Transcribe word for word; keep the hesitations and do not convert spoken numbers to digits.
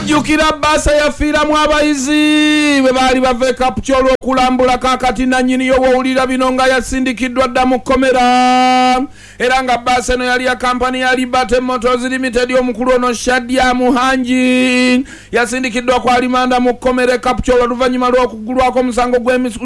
Ojjukira bbaasa yafiiramu abayizi bwe baali bava e Kapcholo olw'okulambula kaakati nannyini yo wowulira bino nga yasindikiddwa dda mu kkomera era nga bbaasa eno yali ya kampani ya Liberty Motors Limited omukulu ono Shadia Muhanji yasindikiddwa ku alimanda mu kkomera e Kapcholo oluvannyuma lw'okugulwako omusango gw'emisu